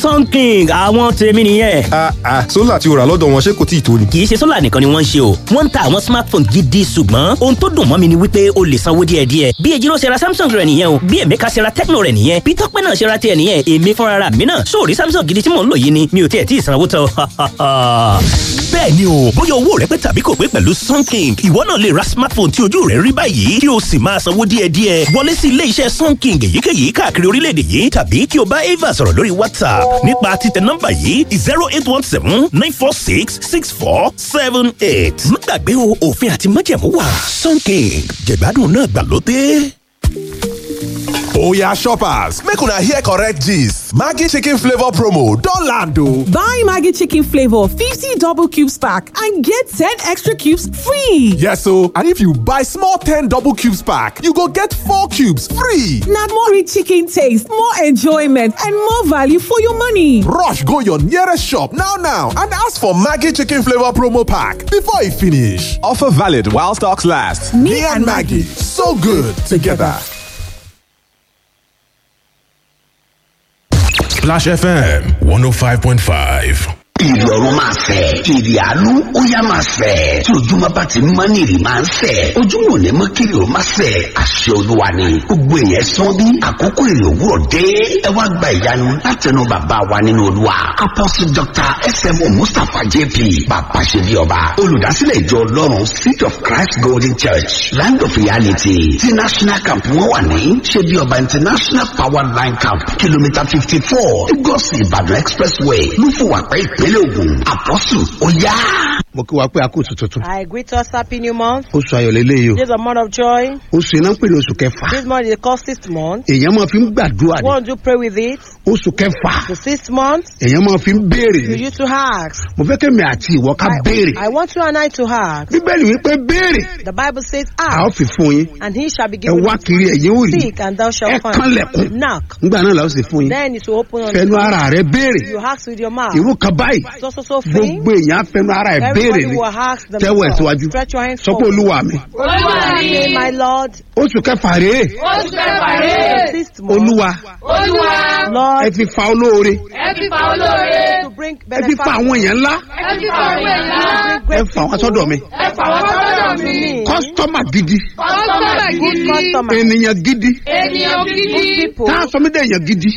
Sun King àwọn tèmi nìyẹn. Sólà tí o rà lọ́dọ̀ wọn ṣé kò tíì tó ni. Kì í ṣe sólà nìkan ni wọ́n ń ṣe o, wọ́n ń ta àwọn smartphone gidi ṣùgbọ́n ohun tó dùn mọ́ mi ni wípé o lè sanwó díẹ̀díẹ̀. Bí Ejiro ṣe ra Samsung rẹ̀ nìyẹn o, bí Emeka ṣe ra Tecno rẹ̀ nìyẹn, bí Tọ́pẹ́ náà ṣe ra tiẹ̀ nìyẹn, èmi fúnra mi náà sóòrí Samsung gidi tí mò ń lò yìí ni mi ò tiẹ̀ tí ì sanwó tán. Bẹ́ẹ̀ni o, bóyá owó rẹ pé tàbí kò pé pẹ̀lú Sun King, ìwọ náà lè ra smartphone tí ojú rẹ rí báyìí kí o sì máa sanwó díẹ̀díẹ̀. Wọlé sí ilé-iṣẹ́ Sun King èyíkéyìí káàkiri orílẹ̀-èdè yìí tàbí kí o bá Ava sọ̀rọ̀ lórí WhatsApp nípa títẹ nọ́mbà yìí 0817-946-6478. Má gbàgbé o, òfin àti májẹ̀mú wà. Sun King, jẹ̀gbádùn náà gbàlódé. Oya shoppers, make una hear correct gist. Maggi chicken flavor promo don land o. Buy Maggi chicken flavor 50 double cubes pack and get 10 extra cubes free. Yes o, and if you buy small 10 double cubes pack, you go get 4 cubes free. Na more rich chicken taste, more enjoyment and more value for your money. Rush go your nearest shop now and ask for Maggi chicken flavor promo pack before e finish. Offer valid while stocks last. Me and Maggi, so good together. Splash FM 105.5. Ìrì ọ̀run máa fẹ̀, ìrì àánú ó yá máa fẹ̀. Tí ojúmọ́ bá ti mọ́ ní ìrì máa ń fẹ̀. Ojúmọ́ ò ní mọ́ kí ìrì ó máa fẹ̀. Àṣẹ Olúwa ni. Gbogbo èèyàn sán bí àkókò ìrì òwúrọ̀ dé. Ẹ wá gba ìyanu látẹnu bàbá wa nínú Olúwa. Apostle Dr. S.M.O. Mustapha J.P. Bàbá ṣe bí ọba. Olùdásílẹ̀ ìjọ Ọlọ́run Seed of Christ Golden Church Land of Reality. Tí National Camp wọ́n wà ní ṣe bí ọba International Power Line Camp kìlómítà 54 Lagos Ìbàdàn Expressway Lúfùwàpẹ́ ìpínlẹ̀ Ògùn. Apostle ó yá. Mo kí wa pé a kú oṣù tuntun. I greet us happy new month. Oṣù ayọ̀ lélẹ́yìí o. This is a month of joy. Oṣù iná ń pè ní oṣù kẹfà. This month is called 6th month. Èèyàn máa fi ń gbàdúrà ni. One do pray with it. Oṣù kẹfà. The 6th month. Èèyàn máa fi ń béèrè ni. You used to ask. Mo fẹ́ kí mi àti ìwọ ká béèrè. I want you and I to ask. Bíbélì wípé béèrè. The Bible says ask. A ó fi fún yín. And he shall be given. Ẹ wá kiri ẹ̀yin ó rí. Seek and thou shalt find. Ẹ kànlẹ̀kùn. Knock. Nígbà náà la ó sì fún yín. Then it will open on Fẹnu ara rẹ béèrè. You ask with your mouth. Irú kan báyìí. So thing. Gbogbo èèyàn fẹnu ara ẹ̀ béèrè ni. Tẹ́wọ̀ ẹ̀ síwájú. Sọ pé Olúwa mi. Olúwa mi, my Lord. Oṣù kẹfà rèé. Oṣù kẹfà rèé. 6th month. Olúwa. Olúwa. Lord. Ẹ fi fa olóore. Ẹ fi fa olóore. To bring benefit. Ẹ fi fa àwọn èèyàn ńlá. Ẹ fi fa àwọn èèyàn ńlá. Ẹ fa àwọn sọ́dọ̀ mi. Ẹ fa àwọn sọ́dọ̀ mi. Kọ́sítọ́mà gidi. Kọ́sítọ́mà gidi. Ènìyàn gidi. Ènìyàn gidi. Tá a sọ mí dé èèyàn gidi.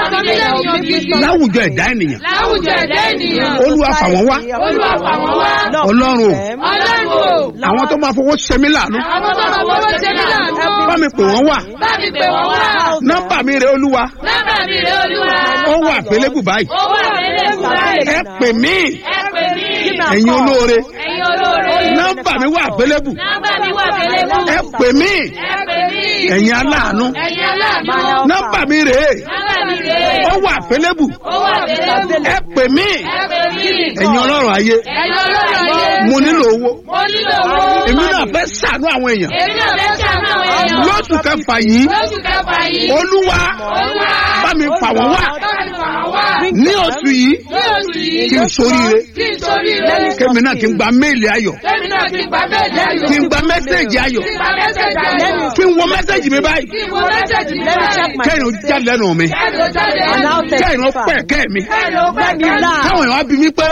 Láwùjọ ẹ̀dá ènìyàn. Láwùjọ ẹ̀dá ènìyàn. Olúwa fà wọ́n wá. Olúwa fà wọ́n wá. Ọlọ́run o. Ọlọ́run o. Àwọn tó máa fowó ṣe mí láàánú. Àwọn tó máa fowó ṣe mí láàánú. Bá mi pè wọ́n wá. Bá mi pè wọ́n wá. Nọ́mbà mi rè Olúwa. Nọ́mbà mi rè Olúwa. Ó wà àgbélébù báyìí. Ó wà àgbélébù báyìí. Ẹ pè mí. Ẹ pè mí. Ẹ̀yin olóore. Ẹ̀yin olóore. Nọ́mbà mi wà àgbélébù. Nọ́mbà mi wà àgbélébù. Ẹ pè mí. Ẹ pè mí. Ẹ̀yin aláàánú. Ẹ̀yin aláàánú. Nọ́mbà mi rè. Nọ́mbà mi rè. Ó wà àgbélébù. Ó wà àgbélébù. Ẹ pè mí. Ẹ pè mí. Ẹ̀yin ọlọ́run ayé. Ẹ̀yin ọlọ́run ayé. Mo nílò owó. Mo nílò owó. Èmi náà fẹ́ ṣàánú àwọn èèyàn. Èmi náà fẹ́ ṣàánú àwọn èèyàn. Lóṣù kẹfà yìí. Lóṣù kẹfà yìí. Olúwa. Olúwa. Bá mi fà wọ́n wá. Bá mi fà wọ́n wá. Ní oṣù yìí. Ní oṣù yìí. Kí n ṣoríire. Kí n ṣoríire. Kémi náà kí n gba méèlì ayọ̀. Kémi náà kí n gba méèlì ayọ̀. Kí n gba mẹ́sẹ̀gì ayọ̀. Kí n gba mẹ́sẹ̀gì ayọ̀. Kí n wo mẹ́sẹ̀gì mi báyìí. Kí n wo mẹ́sẹ̀gì mi báyìí. Kẹ́hìn ó jáde lẹ́nu mi. Kẹ́hìn ó pẹ̀ kẹ́ mi. Káwọn èèyàn á bí mi pé.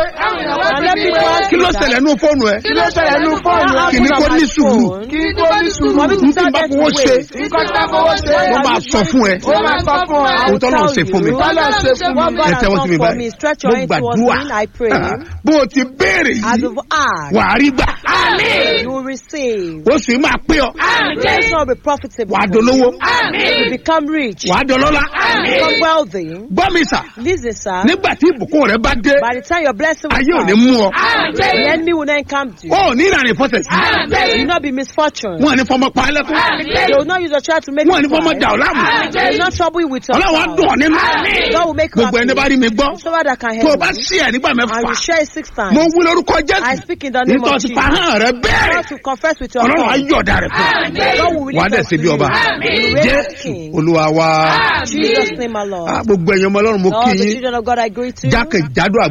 Kí ló ṣẹlẹ̀ nínú fóònù ẹ? Kí ló ṣẹlẹ̀ nínú fóònù ẹ? Kí ni kò ní sùúrù? Kí ni kò ní sùúrù? N tí n bá fowó ṣe. Wọ́n máa sọ fún ẹ. Ohun tó lọ́n ṣe fún mi. Ẹ tẹ́wọ́ sí mi báyìí. Mo gbàdúrà. Bó o ti béèrè yìí, wà á rí gbà. You will receive. Oṣù yìí máa pé ọ. This will be profitable. Wà á dolówó. You become rich. Wà á dọlọ́lá. Become wealthy. Gbọ́ mi sà. Listen, sir. Nígbà tí ìbùkún rẹ bá dé. By the time your blessing will ayé ò ní come, mú ọ. the enemy will not come to you. Ó ní ìrànlẹ́ fọ́sẹ̀ sí. You will not be misfortune. Wọ́n ní fọmọ pa ẹlẹ́kùn. They will not use your child to make Wọ́n ní you fọmọ dà ọ́ láàmú. They will not trouble you with your Ọlọ́run á dùn ọ́ nínú. God will make you Gbogbo ẹni bá rí mi gbọ́. Whosoever that can Tó o help bá you. sí ẹ̀ nígbà And mẹ́fà. you share it 6 times. Mo wí lórúkọ I Jésù. speak in the name Nítorí of ti Jesus. fa hàn rẹ bẹ́ẹ̀. God to confess with your Ọlọ́run á mouth. yọ̀ọ̀dà rẹ̀ fún ọ. God will Wà á dẹ̀ ṣe bí ọba. Jésù Olúwa wa. Jesus name, my Lord. Gbogbo ẹ̀yin ọmọ Ọlọ́run mo kí All the yín. children of God, I greet you. Jákèjádò